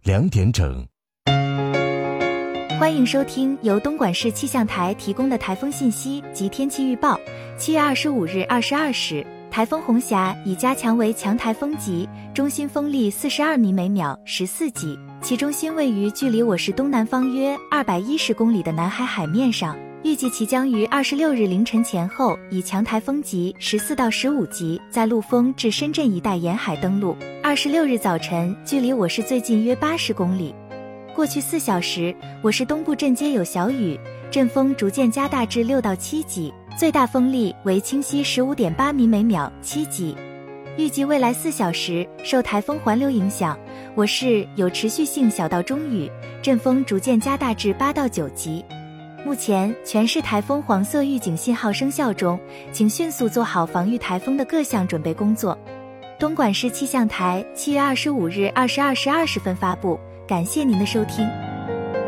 2点整。 欢迎收听由东莞市气象台提供的台风信息及天气预报。7月25日22时，台风红霞已加强为强台风级，中心风力42米每秒，14级，其中心位于距离我市东南方约210公里的南海海面上。预计其将于26日凌晨前后以强台风级14到15级在陆丰至深圳一带沿海登陆。26日早晨距离我市最近约80公里。过去4小时，我市东部阵街有小雨，阵风逐渐加大至6到7级，最大风力为清晰 15.8米每秒，7级。预计未来4小时，受台风环流影响，我市有持续性小到中雨，阵风逐渐加大至8到9级。目前全市台风黄色预警信号生效中，请迅速做好防御台风的各项准备工作。东莞市气象台7月25日22时20分发布，感谢您的收听。